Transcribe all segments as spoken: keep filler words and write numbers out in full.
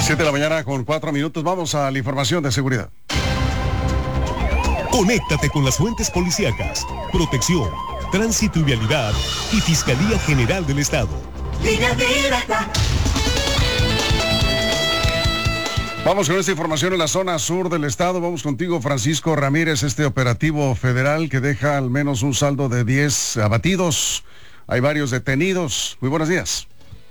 Siete de la mañana con cuatro minutos. Vamos a la información de seguridad. Conéctate con las fuentes policíacas, protección, tránsito y vialidad y Fiscalía General del Estado. Línea directa. Vamos con esta información en la zona sur del estado. Vamos contigo, Francisco Ramírez. Este operativo federal que deja al menos un saldo de diez abatidos. Hay varios detenidos. Muy buenos días.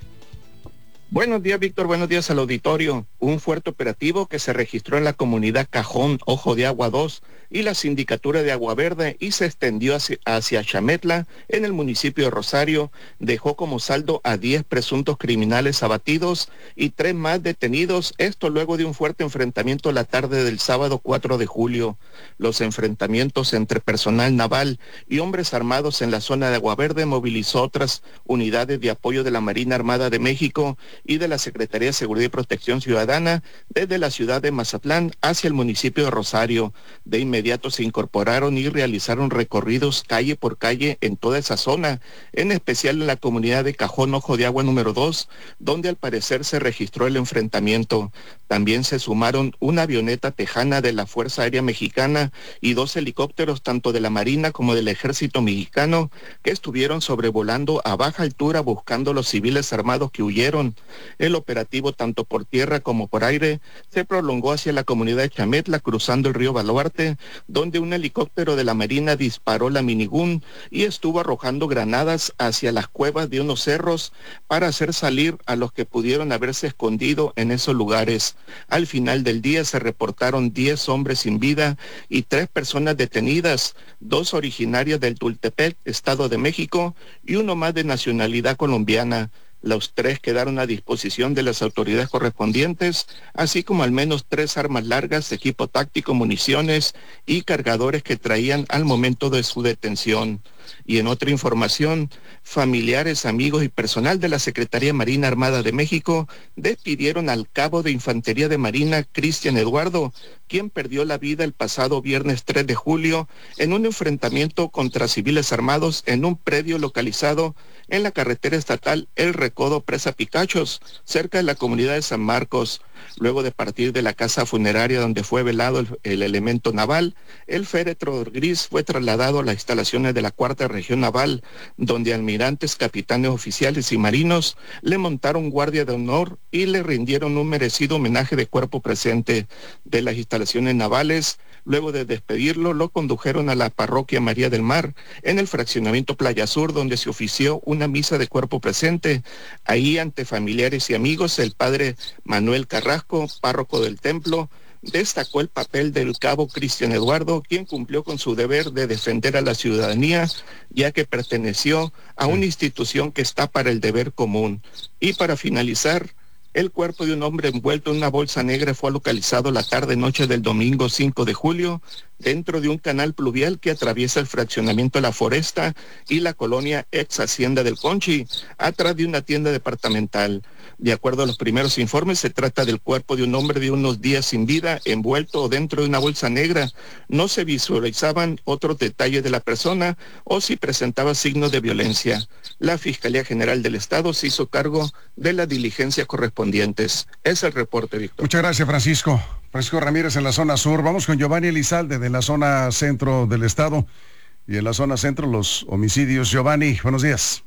Buenos días, Víctor. Buenos días al auditorio. Un fuerte operativo que se registró en la comunidad Cajón, Ojo de Agua dos y la sindicatura de Agua Verde y se extendió hacia, hacia Xametla, en el municipio de Rosario. Dejó como saldo a diez presuntos criminales abatidos y tres más detenidos. Esto luego de un fuerte enfrentamiento la tarde del sábado cuatro de julio. Los enfrentamientos entre personal naval y hombres armados en la zona de Agua Verde movilizó otras unidades de apoyo de la Marina Armada de México y de la Secretaría de Seguridad y Protección Ciudadana desde la ciudad de Mazatlán hacia el municipio de Rosario. De inmediato se incorporaron y realizaron recorridos calle por calle en toda esa zona, en especial en la comunidad de Cajón Ojo de Agua número dos, donde al parecer se registró el enfrentamiento. También se sumaron una avioneta tejana de la Fuerza Aérea Mexicana y dos helicópteros tanto de la Marina como del Ejército Mexicano que estuvieron sobrevolando a baja altura buscando a los civiles armados que huyeron. El operativo, tanto por tierra como por aire, se prolongó hacia la comunidad de Xametla, cruzando el río Baluarte, donde un helicóptero de la Marina disparó la minigún y estuvo arrojando granadas hacia las cuevas de unos cerros para hacer salir a los que pudieron haberse escondido en esos lugares. Al final del día se reportaron diez hombres sin vida y tres personas detenidas, dos originarias del Tultepec, Estado de México, y uno más de nacionalidad colombiana. Los tres quedaron a disposición de las autoridades correspondientes, así como al menos tres armas largas, equipo táctico, municiones y cargadores que traían al momento de su detención. Y en otra información, familiares, amigos y personal de la Secretaría Marina Armada de México despidieron al cabo de Infantería de Marina, Cristian Eduardo, quien perdió la vida el pasado viernes tres de julio en un enfrentamiento contra civiles armados en un predio localizado en la carretera estatal El Recodo Presa Picachos, cerca de la comunidad de San Marcos. Luego de partir de la casa funeraria donde fue velado el, el elemento naval, el féretro gris fue trasladado a las instalaciones de la Cuarta Región Naval, donde almirantes, capitanes oficiales y marinos le montaron guardia de honor y le rindieron un merecido homenaje de cuerpo presente. De las instalaciones navales, luego de despedirlo, lo condujeron a la parroquia María del Mar, en el fraccionamiento Playa Sur, donde se ofició una misa de cuerpo presente. Ahí, ante familiares y amigos, el padre Manuel Carrasco, párroco del templo, destacó el papel del cabo Cristian Eduardo, quien cumplió con su deber de defender a la ciudadanía, ya que perteneció a una institución que está para el deber común. Y para finalizar, el cuerpo de un hombre envuelto en una bolsa negra fue localizado la tarde-noche del domingo cinco de julio dentro de un canal pluvial que atraviesa el fraccionamiento La Foresta y la colonia ex Hacienda del Conchi, atrás de una tienda departamental. De acuerdo a los primeros informes, se trata del cuerpo de un hombre de unos días sin vida, envuelto dentro de una bolsa negra. No se visualizaban otros detalles de la persona o si presentaba signos de violencia. La Fiscalía General del Estado se hizo cargo de las diligencias correspondientes. Es el reporte, Víctor. Muchas gracias, Francisco. Francisco Ramírez en la zona sur. Vamos con Giovanni Elizalde de la zona centro del estado. Y en la zona centro los homicidios. Giovanni, buenos días.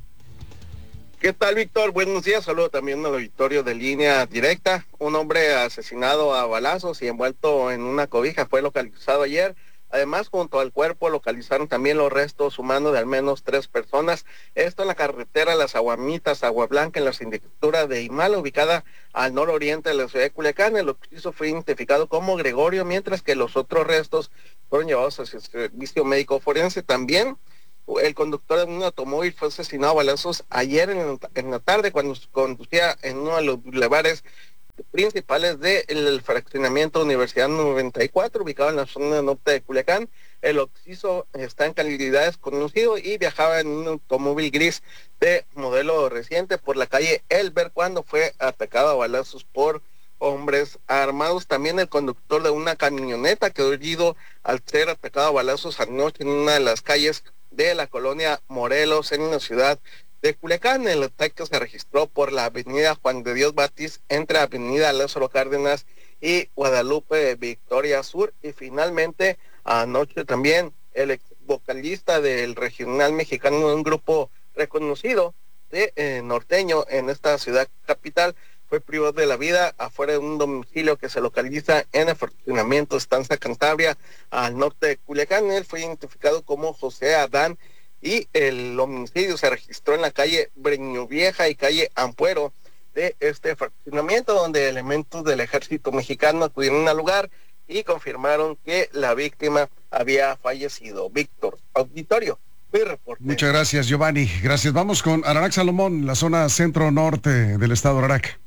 ¿Qué tal, Víctor? Buenos días. Saludo también al auditorio de Línea Directa. Un hombre asesinado a balazos y envuelto en una cobija fue localizado ayer. Además, junto al cuerpo localizaron también los restos humanos de al menos tres personas. Esto en la carretera Las Aguamitas, Agua Blanca, en la sindicatura de Imala, ubicada al nororiente de la ciudad de Culiacán. El occiso fue identificado como Gregorio, mientras que los otros restos fueron llevados hacia el servicio médico forense. También el conductor de un automóvil fue asesinado a balazos ayer en, en la tarde cuando conducía en uno de los bulevares principales del fraccionamiento Universidad noventa y cuatro, ubicado en la zona norte de Culiacán. El occiso está en calidad desconocido y viajaba en un automóvil gris de modelo reciente por la calle Elber cuando fue atacado a balazos por hombres armados. También el conductor de una camioneta quedó herido al ser atacado a balazos anoche en una de las calles de la colonia Morelos, en la ciudad de Culiacán. El ataque se registró por la avenida Juan de Dios Batis, entre avenida Lázaro Cárdenas y Guadalupe Victoria Sur. Y finalmente, anoche también, el ex vocalista del regional mexicano de un grupo reconocido de eh, norteño en esta ciudad capital fue privado de la vida afuera de un domicilio que se localiza en el fraccionamiento Estancia Cantabria, al norte de Culiacán. Él fue identificado como José Adán y el homicidio se registró en la calle Breño Vieja y calle Ampuero de este fraccionamiento, donde elementos del ejército mexicano acudieron al lugar y confirmaron que la víctima había fallecido. Víctor, auditorio, mi reporte. Muchas gracias, Giovanni. Gracias. Vamos con Ararac Salomón, la zona centro-norte del estado de Ararac.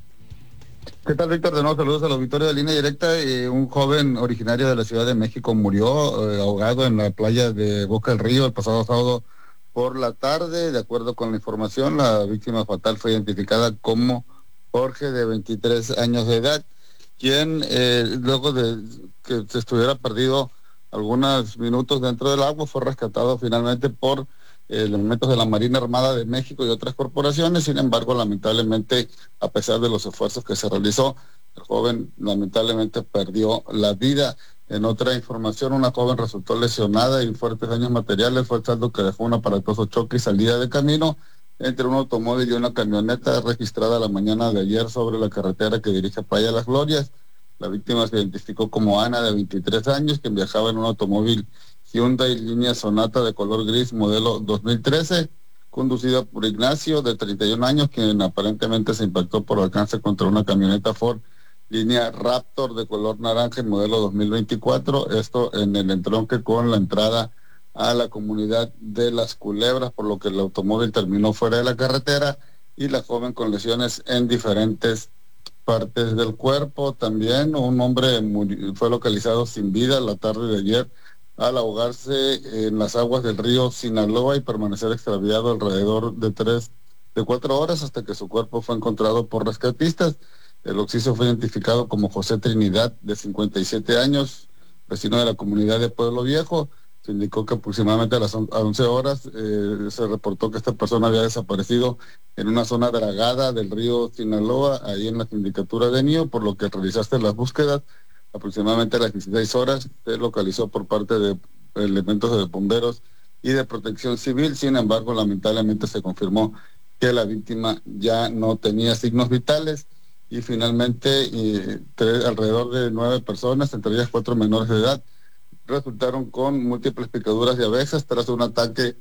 ¿Qué tal, Víctor? De nuevo, saludos al auditorio de Línea Directa. Eh, un joven originario de la Ciudad de México murió eh, ahogado en la playa de Boca del Río el pasado sábado por la tarde. De acuerdo con la información, la víctima fatal fue identificada como Jorge, de veintitrés años de edad, quien eh, luego de que se estuviera perdido algunos minutos dentro del agua, fue rescatado finalmente por eh, elementos de la Marina Armada de México y otras corporaciones. Sin embargo, lamentablemente, a pesar de los esfuerzos que se realizó, el joven lamentablemente perdió la vida. En otra información, una joven resultó lesionada y fuertes daños materiales. Fue el saldo que dejó un aparatoso choque y salida de camino entre un automóvil y una camioneta registrada la mañana de ayer sobre la carretera que dirige a Playa Las Glorias. La víctima se identificó como Ana, de veintitrés años, quien viajaba en un automóvil Hyundai línea Sonata de color gris modelo dos mil trece, conducida por Ignacio, de treinta y un años, quien aparentemente se impactó por alcance contra una camioneta Ford línea Raptor de color naranja modelo dos mil veinticuatro, esto en el entronque con la entrada a la comunidad de Las Culebras, por lo que el automóvil terminó fuera de la carretera y la joven con lesiones en diferentes partes del cuerpo. También un hombre murió, fue localizado sin vida la tarde de ayer al ahogarse en las aguas del río Sinaloa y permanecer extraviado alrededor de tres, de cuatro horas hasta que su cuerpo fue encontrado por rescatistas. El occiso fue identificado como José Trinidad, de cincuenta y siete años, vecino de la comunidad de Pueblo Viejo. Se indicó que aproximadamente a las once horas eh, se reportó que esta persona había desaparecido en una zona dragada del río Sinaloa, ahí en la sindicatura de Nío, por lo que realizaste las búsquedas. Aproximadamente a las dieciséis horas se localizó por parte de elementos de bomberos y de protección civil. Sin embargo, lamentablemente se confirmó que la víctima ya no tenía signos vitales. Y finalmente eh, tres, alrededor de nueve personas, entre ellas cuatro menores de edad, resultaron con múltiples picaduras de abejas tras un ataque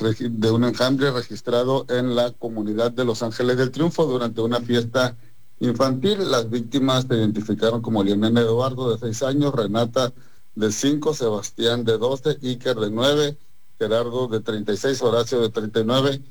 de un enjambre registrado en la comunidad de Los Ángeles del Triunfo durante una fiesta infantil. Las víctimas se identificaron como Lionel Eduardo, de seis años, Renata, de cinco, Sebastián, de doce, Iker, de nueve, Gerardo, de treinta y seis, Horacio, de treinta y nueve,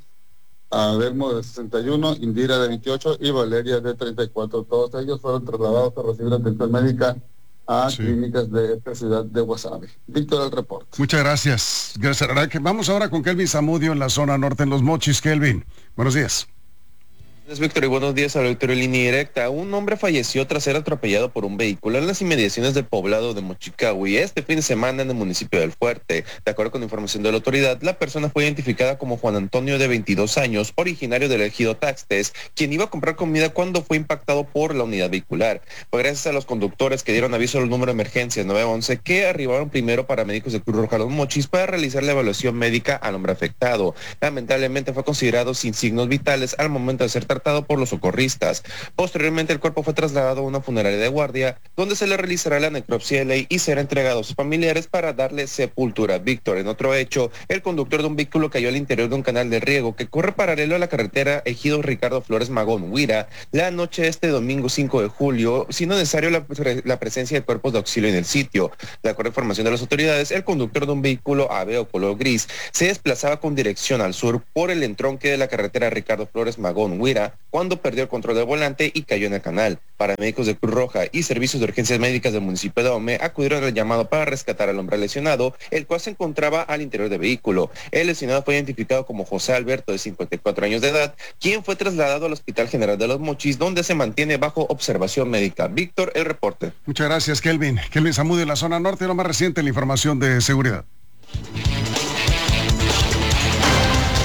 Adelmo, de sesenta y uno, Indira, de veintiocho y Valeria, de treinta y cuatro. Todos ellos fueron trasladados a recibir atención médica a sí. clínicas de esta ciudad de Guasave. Víctor, el reporte. Muchas gracias. Gracias, Araque. Vamos ahora con Kelvin Zamudio en la zona norte, en Los Mochis. Kelvin, buenos días. Víctor, y buenos días al auditorio de Línea Directa. Un hombre falleció tras ser atropellado por un vehículo en las inmediaciones del poblado de Mochicahui este fin de semana en el municipio del Fuerte. De acuerdo con información de la autoridad, la persona fue identificada como Juan Antonio, de veintidós años, originario del ejido Taxtes, quien iba a comprar comida cuando fue impactado por la unidad vehicular. Fue gracias a los conductores que dieron aviso al número de emergencias nueve once que arribaron primero paramédicos de Cruz Roja Los Mochis para realizar la evaluación médica al hombre afectado. Lamentablemente fue considerado sin signos vitales al momento de ser tratado por los socorristas. Posteriormente, el cuerpo fue trasladado a una funeraria de guardia, donde se le realizará la necropsia de ley y será entregado a sus familiares para darle sepultura. Víctor, en otro hecho, el conductor de un vehículo cayó al interior de un canal de riego que corre paralelo a la carretera Ejido Ricardo Flores Magón, Huira, la noche de este domingo cinco de julio, siendo necesario la, la presencia de cuerpos de auxilio en el sitio. De acuerdo a información de las autoridades, el conductor de un vehículo Aveo color gris se desplazaba con dirección al sur por el entronque de la carretera Ricardo Flores Magón, Huira, cuando perdió el control del volante y cayó en el canal. Paramédicos de Cruz Roja y servicios de urgencias médicas del municipio de Ome acudieron al llamado para rescatar al hombre lesionado, el cual se encontraba al interior del vehículo. El lesionado fue identificado como José Alberto, de cincuenta y cuatro años de edad, quien fue trasladado al Hospital General de Los Mochis, donde se mantiene bajo observación médica. Víctor, el reporte. Muchas gracias, Kelvin. Kelvin Zamudio en la zona norte, lo más reciente, la información de seguridad.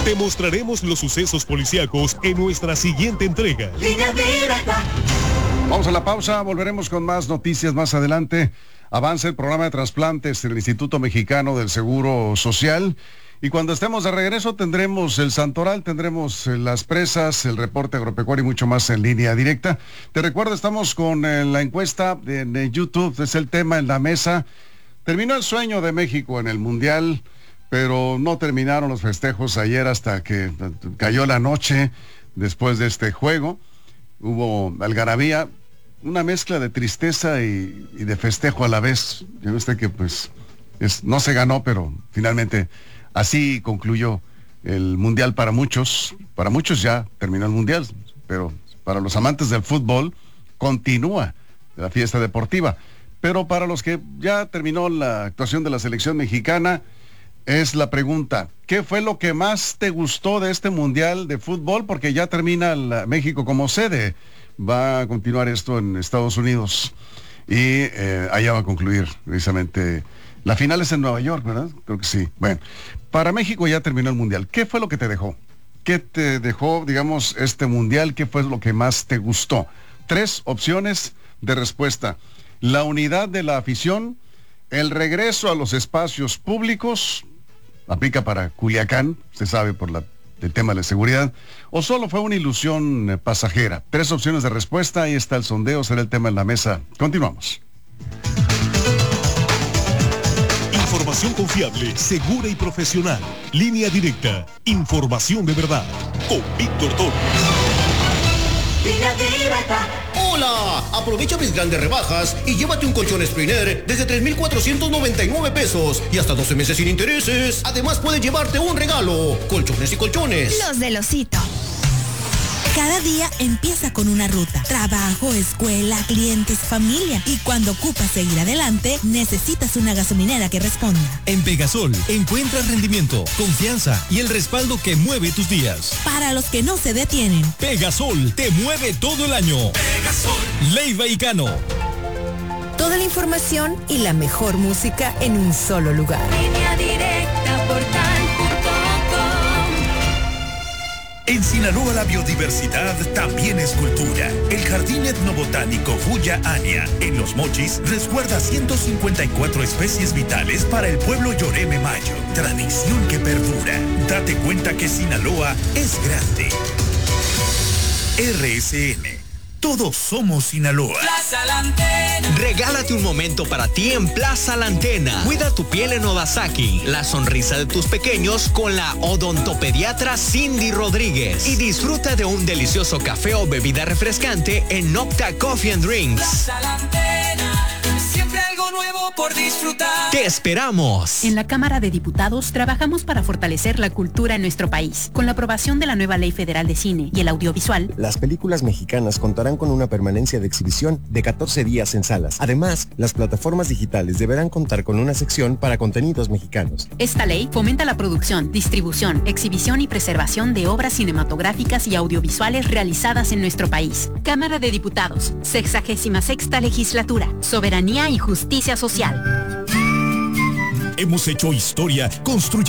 Te mostraremos los sucesos policíacos en nuestra siguiente entrega. Línea Directa. Vamos a la pausa, volveremos con más noticias más adelante. Avanza el programa de trasplantes del Instituto Mexicano del Seguro Social. Y cuando estemos de regreso tendremos el Santoral, tendremos las presas, el reporte agropecuario y mucho más en Línea Directa. Te recuerdo, estamos con eh, la encuesta en, en YouTube, es el tema en la mesa. Terminó el sueño de México en el Mundial, pero no terminaron los festejos ayer hasta que cayó la noche después de este juego. Hubo algarabía, una mezcla de tristeza y, y de festejo a la vez. Ya usted que pues es, no se ganó, pero finalmente así concluyó el Mundial para muchos. Para muchos ya terminó el Mundial, pero para los amantes del fútbol continúa la fiesta deportiva. Pero para los que ya terminó la actuación de la selección mexicana, es la pregunta, ¿qué fue lo que más te gustó de este Mundial de Fútbol? Porque ya termina la, México como sede. Va a continuar esto en Estados Unidos y eh, allá va a concluir precisamente. La final es en Nueva York, ¿verdad? Creo que sí. Bueno, para México ya terminó el Mundial. ¿Qué fue lo que te dejó? ¿Qué te dejó, digamos, este Mundial? ¿Qué fue lo que más te gustó? Tres opciones de respuesta. La unidad de la afición, el regreso a los espacios públicos, aplica para Culiacán, se sabe por la, el tema de la seguridad, o solo fue una ilusión eh, pasajera. Tres opciones de respuesta, ahí está el sondeo, será el tema en la mesa. Continuamos. Información confiable, segura y profesional. Línea Directa, información de verdad. Con Víctor Toro. Línea Directa. ¡Hola! Aprovecha mis grandes rebajas y llévate un colchón Springer desde tres mil cuatrocientos noventa y nueve pesos y hasta doce meses sin intereses. Además puedes llevarte un regalo. Colchones y colchones. Los del Osito. Cada día empieza con una ruta. Trabajo, escuela, clientes, familia. Y cuando ocupas seguir adelante, necesitas una gasolinera que responda. En Pegasol encuentras rendimiento, confianza y el respaldo que mueve tus días. Para los que no se detienen. Pegasol te mueve todo el año. Pegasol. Leiva y Cano. Toda la información y la mejor música en un solo lugar. Línea Directa, portal punto com. En Sinaloa la biodiversidad también es cultura. El Jardín Etnobotánico Fuya Ania en Los Mochis resguarda ciento cincuenta y cuatro especies vitales para el pueblo Yoreme Mayo. Tradición que perdura. Date cuenta que Sinaloa es grande. R S N. Todos somos Sinaloa. Plaza La Antena. Regálate un momento para ti en Plaza La Antena. Cuida tu piel en Odasaki. La sonrisa de tus pequeños con la odontopediatra Cindy Rodríguez. Y disfruta de un delicioso café o bebida refrescante en Nocta Coffee and Drinks. Plaza La Antena. Siempre algo nuevo por disfrutar. ¡Te esperamos! En la Cámara de Diputados trabajamos para fortalecer la cultura en nuestro país. Con la aprobación de la nueva Ley Federal de Cine y el audiovisual, las películas mexicanas contarán con una permanencia de exhibición de catorce días en salas. Además, las plataformas digitales deberán contar con una sección para contenidos mexicanos. Esta ley fomenta la producción, distribución, exhibición y preservación de obras cinematográficas y audiovisuales realizadas en nuestro país. Cámara de Diputados, sexagésima sexta legislatura, soberanía y justicia social. Hemos hecho historia construyendo